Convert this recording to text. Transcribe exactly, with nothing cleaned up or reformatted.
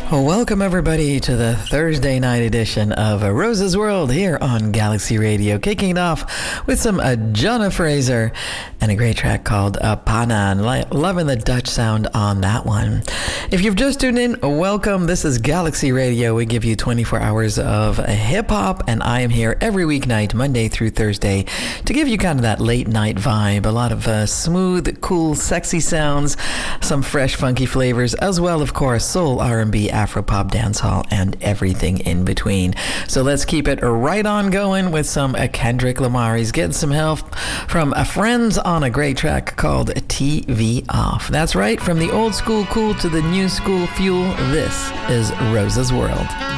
Welcome, everybody, to the Thursday night edition of Rose's World here on Galaxy Radio. Kicking it off with some uh, Jonna Fraser and a great track called uh, Panan. Li- loving the Dutch sound on that one. If you've just tuned in, welcome. This is Galaxy Radio. We give you twenty-four hours of hip-hop, and I am here every weeknight, Monday through Thursday, to give you kind of that late-night vibe. A lot of uh, smooth, cool, sexy sounds, some fresh, funky flavors, as well, of course, soul, R and B, Afropop, dancehall, and everything in between. So let's keep it right on going with some uh, Kendrick Lamar. He's getting some help from uh, friends on a great track called T V Off. That's right, from the old school cool to the new school fuel, this is Rose's World.